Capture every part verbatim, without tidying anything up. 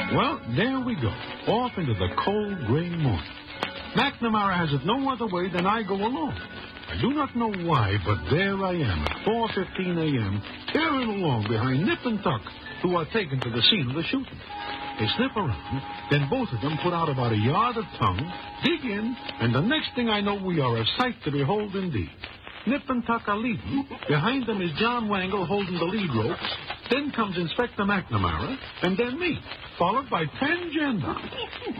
Well, there we go, off into the cold, gray morning. McNamara has it no other way than I go along. I do not know why, but there I am at four fifteen a.m., tearing along behind Nip and Tuck, who are taken to the scene of the shooting. They sniff around, then both of them put out about a yard of tongue, dig in, and the next thing I know, we are a sight to behold indeed. Nip and Tuck are leading. Behind them is John Wangle holding the lead ropes. Then comes Inspector McNamara, and then me, followed by ten gendarmes.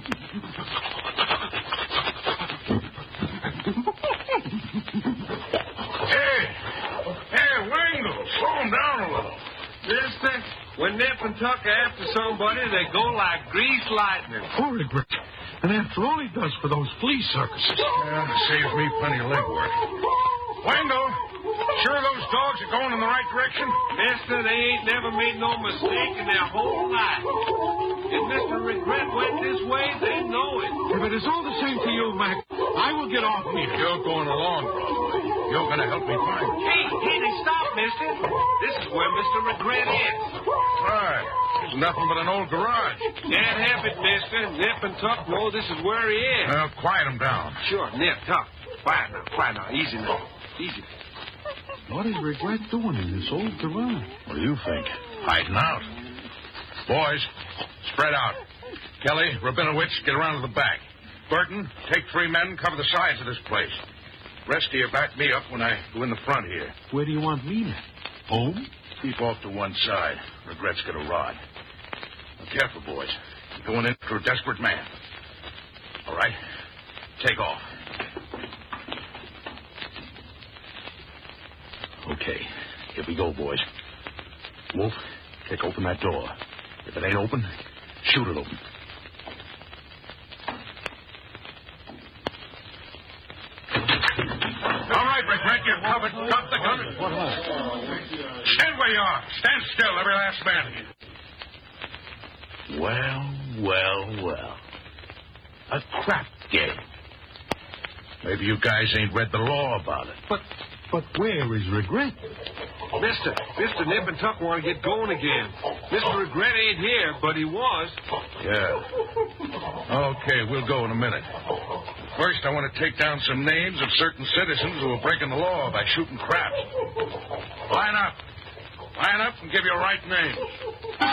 Hey! Hey, Wangle, slow him down a little. Mister, when Nip and Tuck are after somebody, they go like greased lightning. Poor Regret. And after all he does for those flea circuses. Yeah, saves me plenty of legwork. Wangle, sure those dogs are going in the right direction? Mister, they ain't never made no mistake in their whole life. If Mister Regret went this way, they know it. If it is all the same to you, Mac, I will get off here. You're going along, Broadway. You're going to help me find him. Hey, hey, they stop, mister. This is where Mister Regret is. Right. It's nothing but an old garage. Can't have it, mister. Nip and Tuck know this is where he is. Well, quiet him down. Sure, Nip, Tuck. Quiet now, quiet now. Easy now. Easy. What is Regret doing in this old garage? What do you think? Hiding out. Boys, spread out. Kelly, Rabinowitz, get around to the back. Burton, take three men, cover the sides of this place. Rest of you back me up when I go in the front here. Where do you want me, Mac? Home? Keep off to one side. Regret's got a rod. Now, careful, boys. You're going in for a desperate man. All right? Take off. Okay. Here we go, boys. Wolf, kick open that door. If it ain't open, shoot it open. All right, Regret, you're covered. Drop the gun. What was? Stand where you are. Stand still, every last man of you. Well, well, well. A crap game. Maybe you guys ain't read the law about it. But, but where is Regret? Mister, Mister Nip and Tuck want to get going again. Mister Regret ain't here, but he was. Yeah. Okay, we'll go in a minute. First, I want to take down some names of certain citizens who are breaking the law by shooting craps. Line up. Line up and give your right name.